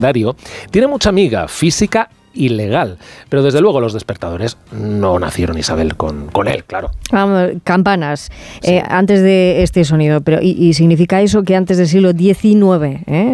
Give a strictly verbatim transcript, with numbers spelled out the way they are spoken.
Dario tiene mucha amiga física y legal, pero desde luego los despertadores no nacieron, Isabel, con, con él, claro. Vamos, campanas, Sí. eh, antes de este sonido, pero y, y significa eso que antes del siglo diecinueve, ¿eh?